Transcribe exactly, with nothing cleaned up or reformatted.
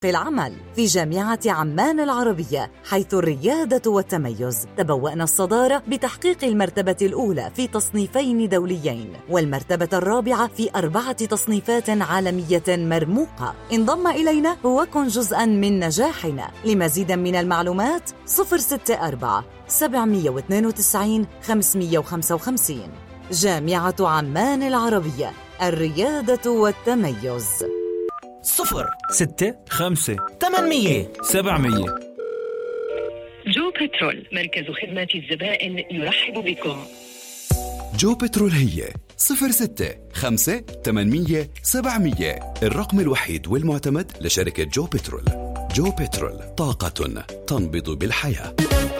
العمل في جامعة عمان العربية، حيث الريادة والتميز. تبوأنا الصدارة بتحقيق المرتبة الأولى في تصنيفين دوليين، والمرتبة الرابعة في أربعة تصنيفات عالمية مرموقة. انضم إلينا وكن جزءاً من نجاحنا. لمزيد من المعلومات صفر ستة أربعة سبعمائة واثنين وتسعين خمسمائة وخمسة وخمسين. جامعة عمان العربية، الريادة والتميز. صفر ستة خمسة ثمانمية سبعمية. جو بترول، مركز خدمة الزبائن، يرحب بكم. جو بترول هي صفر ستة خمسة ثمانمية سبعمية، الرقم الوحيد والمعتمد لشركة جو بترول. جو بترول، طاقة تنبض بالحياة.